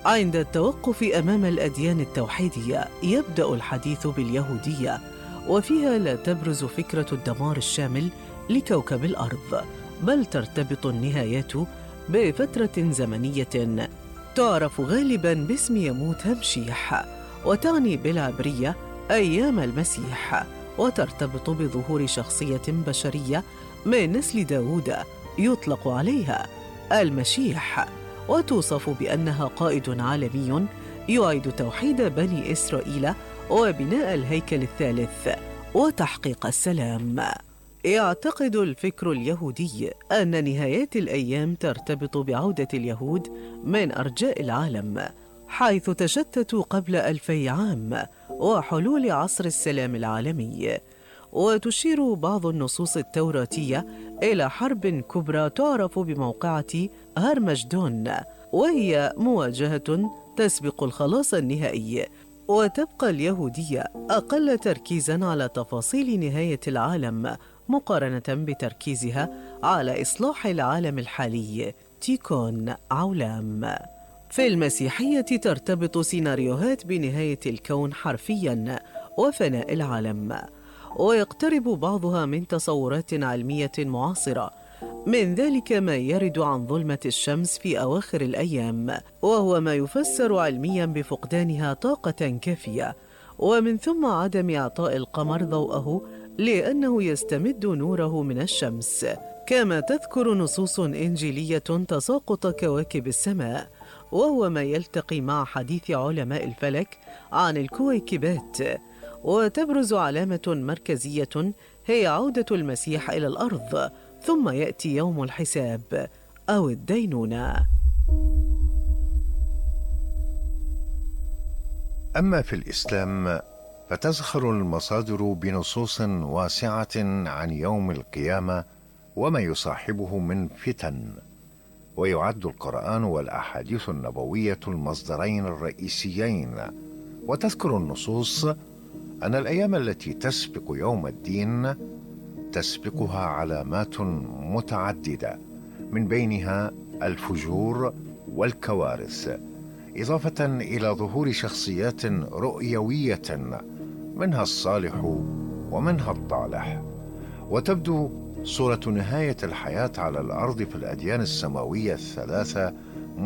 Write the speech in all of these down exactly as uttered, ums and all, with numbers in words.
عند التوقف أمام الأديان التوحيدية يبدأ الحديث باليهودية، وفيها لا تبرز فكرة الدمار الشامل لكوكب الأرض، بل ترتبط النهايات بفترة زمنية تعرف غالباً باسم يموت همشيح، وتعني بالعبرية أيام المسيح، وترتبط بظهور شخصية بشرية من نسل داوود يطلق عليها المشيح، وتوصف بأنها قائد عالمي يعيد توحيد بني إسرائيل وبناء الهيكل الثالث وتحقيق السلام. يعتقد الفكر اليهودي أن نهايات الأيام ترتبط بعودة اليهود من أرجاء العالم، حيث تشتتوا قبل ألفي عام، وحلول عصر السلام العالمي. وتشير بعض النصوص التوراتية إلى حرب كبرى تعرف بموقعة هرمجدون، وهي مواجهة تسبق الخلاص النهائي. وتبقى اليهودية أقل تركيزاً على تفاصيل نهاية العالم مقارنة بتركيزها على إصلاح العالم الحالي، تيكون عولام. في المسيحية ترتبط سيناريوهات بنهاية الكون حرفياً وفناء العالم، ويقترب بعضها من تصورات علمية معاصرة، من ذلك ما يرد عن ظلمة الشمس في أواخر الأيام، وهو ما يفسر علمياً بفقدانها طاقة كافية، ومن ثم عدم إعطاء القمر ضوءه لأنه يستمد نوره من الشمس. كما تذكر نصوص إنجيلية تساقط كواكب السماء، وهو ما يلتقي مع حديث علماء الفلك عن الكويكبات. وتبرز علامة مركزية هي عودة المسيح إلى الأرض، ثم يأتي يوم الحساب أو الدينونة. أما في الإسلام فتزخر المصادر بنصوص واسعة عن يوم القيامة وما يصاحبه من فتن، ويعد القرآن والأحاديث النبوية المصدرين الرئيسيين. وتذكر النصوص أن الأيام التي تسبق يوم الدين تسبقها علامات متعددة، من بينها الفجور والكوارث، إضافة إلى ظهور شخصيات رؤيوية منها الصالح ومنها الطالح. وتبدو صورة نهاية الحياة على الأرض في الأديان السماوية الثلاثة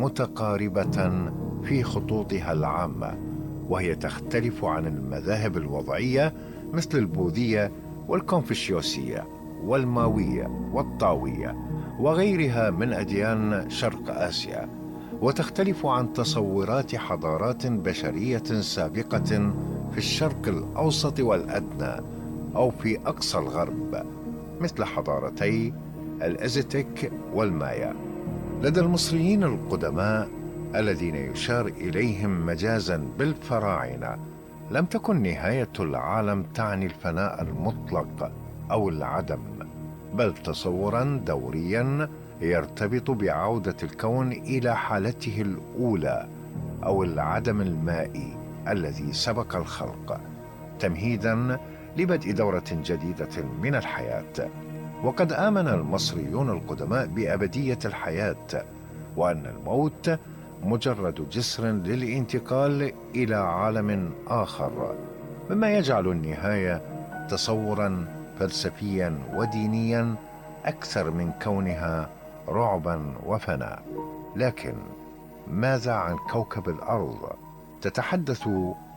متقاربة في خطوطها العامة، وهي تختلف عن المذاهب الوضعية مثل البوذية والكونفوشيوسية والماوية والطاوية وغيرها من أديان شرق آسيا، وتختلف عن تصورات حضارات بشرية سابقة في الشرق الأوسط والأدنى أو في أقصى الغرب، مثل حضارتي الأزتك والمايا. لدى المصريين القدماء الذين يشار إليهم مجازا بالفراعنة لم تكن نهاية العالم تعني الفناء المطلق أو العدم، بل تصورا دوريا يرتبط بعودة الكون إلى حالته الأولى أو العدم المائي الذي سبق الخلق، تمهيدا لبدء دورة جديدة من الحياة. وقد آمن المصريون القدماء بأبدية الحياة، وأن الموت مجرد جسر للانتقال إلى عالم آخر، مما يجعل النهاية تصورا فلسفيا ودينيا أكثر من كونها رعبا وفناء. لكن ماذا عن كوكب الأرض؟ تتحدث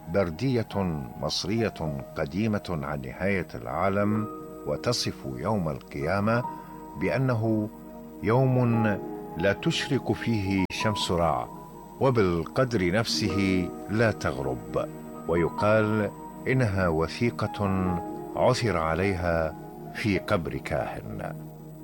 بردية مصرية قديمة عن نهاية العالم، وتصف يوم القيامة بأنه يوم لا تشرق فيه شمس رع، وبالقدر نفسه لا تغرب، ويقال إنها وثيقة عثر عليها في قبر كاهن.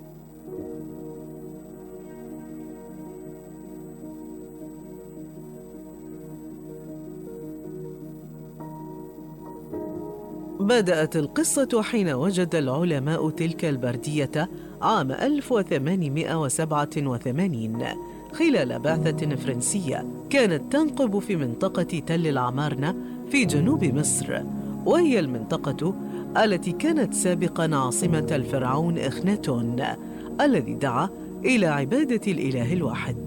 بدأت القصة حين وجد العلماء تلك البردية عام ألف وثمانمائة وسبعة وثمانين خلال بعثة فرنسية كانت تنقب في منطقة تل العمارنة في جنوب مصر، وهي المنطقة التي كانت سابقاً عاصمة الفرعون إخناتون الذي دعا إلى عبادة الإله الواحد.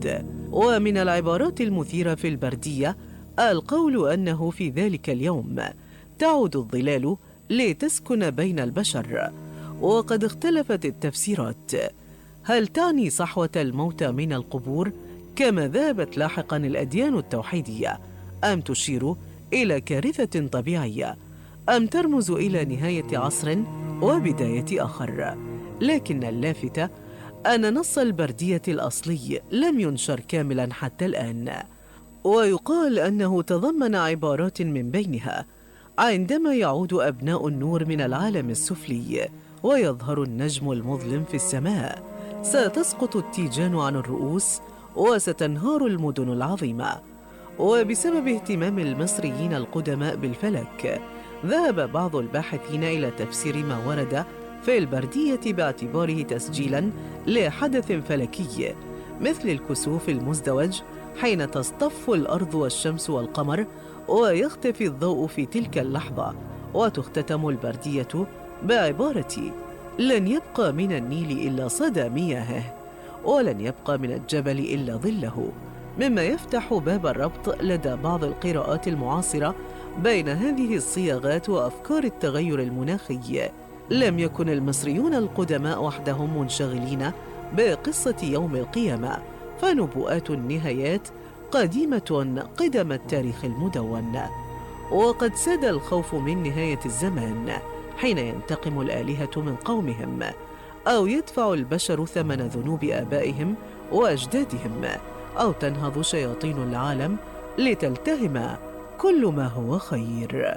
ومن العبارات المثيرة في البردية القول أنه في ذلك اليوم تعود الظلال لتسكن بين البشر. وقد اختلفت التفسيرات، هل تعني صحوة الموتى من القبور كما ذهبت لاحقا الأديان التوحيدية، أم تشير إلى كارثة طبيعية، أم ترمز إلى نهاية عصر وبداية آخر. لكن اللافت أن نص البردية الأصلي لم ينشر كاملا حتى الآن، ويقال أنه تضمن عبارات من بينها: عندما يعود أبناء النور من العالم السفلي ويظهر النجم المظلم في السماء، ستسقط التيجان عن الرؤوس وستنهار المدن العظيمة. وبسبب اهتمام المصريين القدماء بالفلك، ذهب بعض الباحثين إلى تفسير ما ورد في البردية باعتباره تسجيلاً لحدث فلكي مثل الكسوف المزدوج، حين تصطف الأرض والشمس والقمر ويختفي الضوء في تلك اللحظة. وتختتم البردية بعبارة: لن يبقى من النيل إلا صدى مياهه، ولن يبقى من الجبل إلا ظله، مما يفتح باب الربط لدى بعض القراءات المعاصرة بين هذه الصياغات وأفكار التغير المناخي. لم يكن المصريون القدماء وحدهم منشغلين بقصة يوم القيامة، فنبوءات النهايات قديمة قدم التاريخ المدون. وقد ساد الخوف من نهاية الزمان حين ينتقم الآلهة من قومهم، أو يدفع البشر ثمن ذنوب آبائهم وأجدادهم، أو تنهض شياطين العالم لتلتهم كل ما هو خير.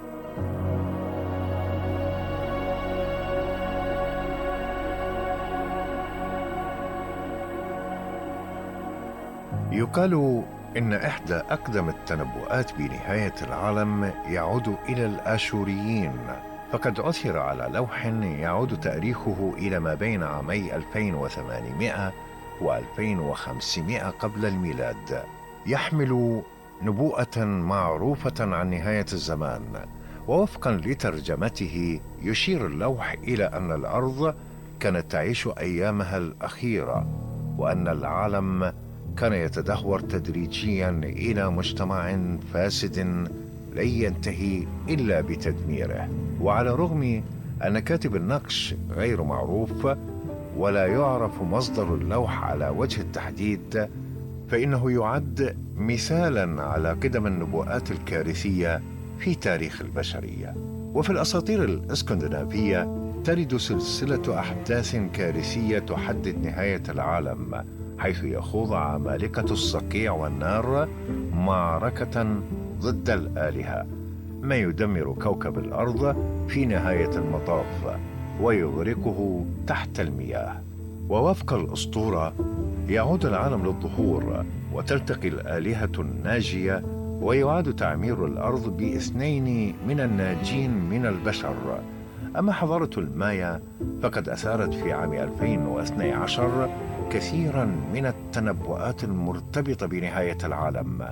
يقال إن إحدى أقدم التنبؤات بنهاية العالم يعود إلى الآشوريين، فقد عثر على لوح يعود تاريخه إلى ما بين عامي ألفين وثمانمائة و ألفين وخمسمائة قبل الميلاد، يحمل نبوءة معروفة عن نهاية الزمان. ووفقا لترجمته يشير اللوح إلى أن الأرض كانت تعيش أيامها الأخيرة، وأن العالم كان يتدهور تدريجيا إلى مجتمع فاسد لن ينتهي إلا بتدميره. وعلى الرغم أن كاتب النقش غير معروف ولا يعرف مصدر اللوح على وجه التحديد، فإنه يعد مثالا على قدم النبوءات الكارثية في تاريخ البشرية. وفي الأساطير الإسكندنافية ترد سلسلة أحداث كارثية تحدد نهاية العالم، حيث يخوض عمالقة الصقيع والنار معركة ضد الآلهة، ما يدمر كوكب الأرض في نهاية المطاف ويغرقه تحت المياه. ووفق الأسطورة يعود العالم للظهور وتلتقي الآلهة الناجية، ويعاد تعمير الأرض باثنين من الناجين من البشر. أما حضارة المايا فقد أثارت في عام ألفين واثني عشر كثيرا من التنبؤات المرتبطة بنهاية العالم،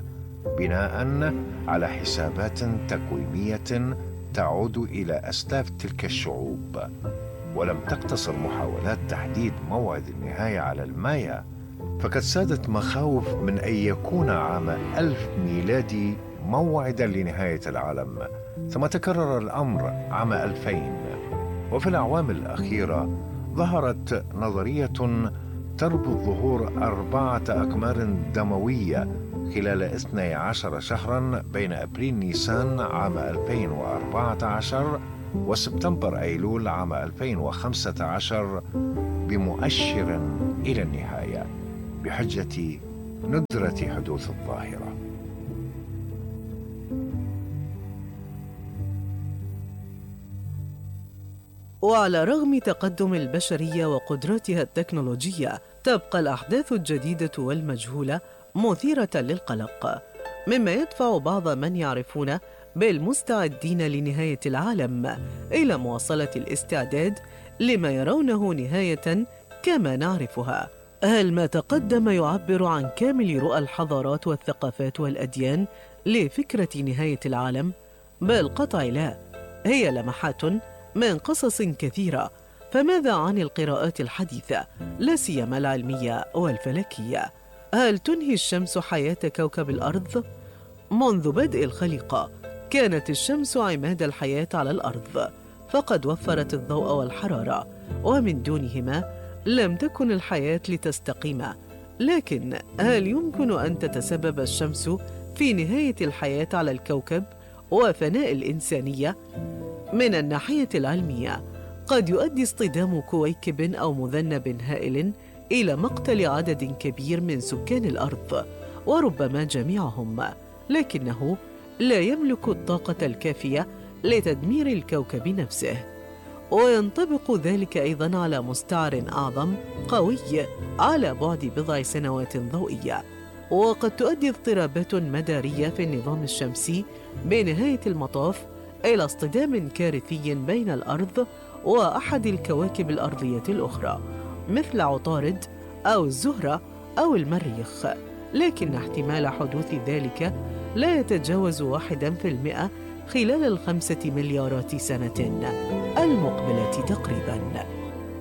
بناء على حسابات تقويمية تعود إلى أسلاف تلك الشعوب. ولم تقتصر محاولات تحديد موعد النهاية على المايا، فقد سادت مخاوف من أن يكون عام ألف ميلادي موعدا لنهاية العالم، ثم تكرر الأمر عام ألفين. وفي الأعوام الأخيرة ظهرت نظرية تربط ظهور أربعة أقمار دموية خلال اثني عشر شهرا بين أبريل نيسان عام ألفين وأربعة عشر وسبتمبر أيلول عام ألفين وخمسة عشر بمؤشر إلى النهاية، بحجة ندرة حدوث الظاهرة. وعلى رغم تقدم البشرية وقدراتها التكنولوجية، تبقى الأحداث الجديدة والمجهولة مثيرة للقلق، مما يدفع بعض من يعرفون بالمستعدين لنهاية العالم إلى مواصلة الاستعداد لما يرونه نهاية كما نعرفها. هل ما تقدم يعبر عن كامل رؤى الحضارات والثقافات والأديان لفكرة نهاية العالم؟ بالقطع لا، هي لمحات من قصص كثيرة. فماذا عن القراءات الحديثة، لا سيما العلمية والفلكية؟ هل تنهي الشمس حياة كوكب الأرض؟ منذ بدء الخليقة كانت الشمس عماد الحياة على الأرض، فقد وفرت الضوء والحرارة، ومن دونهما لم تكن الحياة لتستقيم. لكن هل يمكن أن تتسبب الشمس في نهاية الحياة على الكوكب وفناء الإنسانية؟ من الناحية العلمية، قد يؤدي اصطدام كويكب أو مذنب هائل إلى مقتل عدد كبير من سكان الأرض، وربما جميعهم، لكنه لا يملك الطاقة الكافية لتدمير الكوكب نفسه. وينطبق ذلك أيضاً على مستعر أعظم قوي على بعد بضع سنوات ضوئية. وقد تؤدي اضطرابات مدارية في النظام الشمسي بنهاية المطاف إلى اصطدام كارثي بين الأرض وأحد الكواكب الأرضية الأخرى، مثل عطارد أو الزهرة أو المريخ، لكن احتمال حدوث ذلك لا يتجاوز واحدا في المئة خلال الخمسة مليارات سنة المقبلة تقريباً.